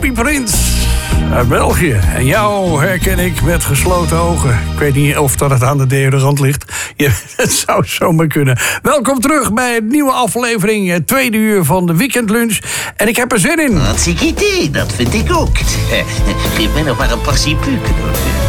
Bobby Prins uit België. En jou herken ik met gesloten ogen. Ik weet niet of dat het aan de deodorant ligt. Het zou zomaar kunnen. Welkom terug bij een nieuwe aflevering, het tweede uur van de weekendlunch. En ik heb er zin in. Hartstikke idee, dat vind ik ook. Geef mij nog maar een portie puken.